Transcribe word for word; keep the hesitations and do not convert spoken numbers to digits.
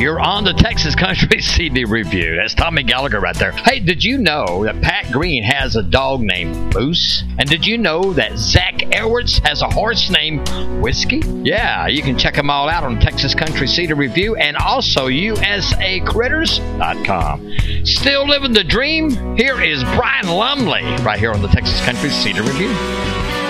You're on the Texas Country C D Review. That's Tommy Gallagher right there. Hey, did you know that Pat Green has a dog named Moose? And did you know that Zach Edwards has a horse named Whiskey? Yeah, you can check them all out on Texas Country C D Review and also U S A Critters dot com. Still living the dream? Here is Brian Lumley right here on the Texas Country C D Review.